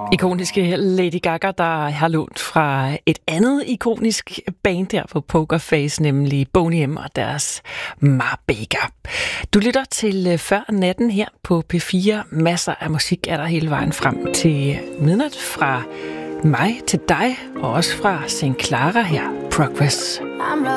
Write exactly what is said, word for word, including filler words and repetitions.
Ikoniske Lady Gaga, der har lånt fra et andet ikonisk band der på Poker Face, nemlig Boney M og deres Ma Baker. Du lytter til Før Natten her på P fire. Masser af musik er der hele vejen frem til midnat fra mig til dig, og også fra Saint Clara her, Progress.